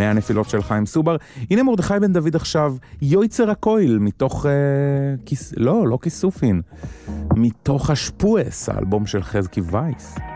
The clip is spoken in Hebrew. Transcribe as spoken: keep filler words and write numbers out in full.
מאה נפילות של חיים סובר. הנה מרדכי בן דוד עכשיו, יויצר הקויל, מתוך, אה, כיס, לא, לא כיסופין, מתוך השפועס, האלבום של חזקי וייס.